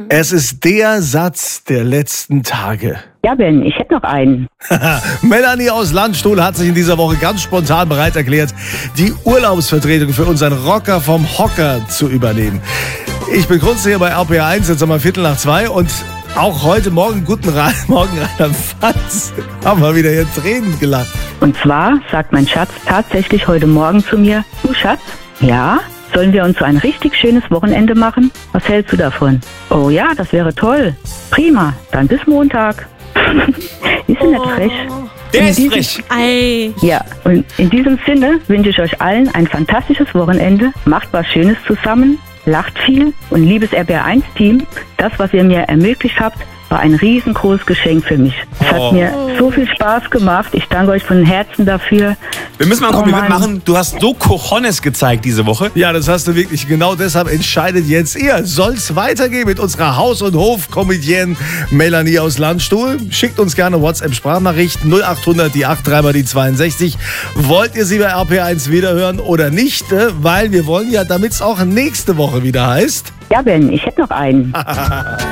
Es ist der Satz der letzten Tage. Ja, Ben, ich hätte noch einen. Melanie aus Landstuhl hat sich in dieser Woche ganz spontan bereit erklärt, die Urlaubsvertretung für unseren Rocker vom Hocker zu übernehmen. Ich begrüße hier bei RPR1, jetzt haben wir 1:15 und auch heute Morgen, guten Morgen, Rainer Fatz, haben wir wieder hier Tränen gelacht. Und zwar sagt mein Schatz tatsächlich heute Morgen zu mir, du Schatz, ja, sollen wir uns so ein richtig schönes Wochenende machen? Was hältst du davon? Oh ja, das wäre toll. Prima, dann bis Montag. Ist ja nicht frech? Der ist frech. Ei. Ja, und in diesem Sinne wünsche ich euch allen ein fantastisches Wochenende. Macht was Schönes zusammen, lacht viel und liebes RPR1-Team, das, was ihr mir ermöglicht habt, war ein riesengroßes Geschenk für mich. Es hat mir so viel Spaß gemacht. Ich danke euch von Herzen dafür. Wir müssen mal ein Kompliment machen. Du hast so Cojones gezeigt diese Woche. Ja, das hast du wirklich. Genau deshalb entscheidet jetzt ihr. Soll es weitergehen mit unserer Haus- und Hof-Comedienne Melanie aus Landstuhl? Schickt uns gerne WhatsApp-Sprachnachricht 0800 die 83 die 62. Wollt ihr sie bei RP1 wiederhören oder nicht? Weil wir wollen ja, damit es auch nächste Woche wieder heißt. Ja, Ben, ich hätte noch einen.